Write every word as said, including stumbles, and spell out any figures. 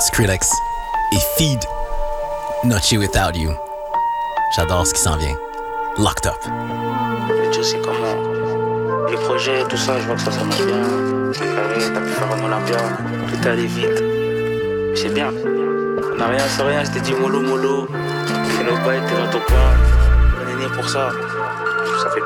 Skrillex et Feed, Not You Without You. J'adore ce qui s'en vient. Locked Up. Je sais comment. Les projets, tout ça, je vois que ça, ça marche bien. C'est carré, t'as pu faire un Olympia, tout est allé vite. C'est bien. On n'a rien, c'est rien, je t'ai dit mollo mollo. Fais nos bails, t'es dans ton coin. On est né pour ça. Ça fait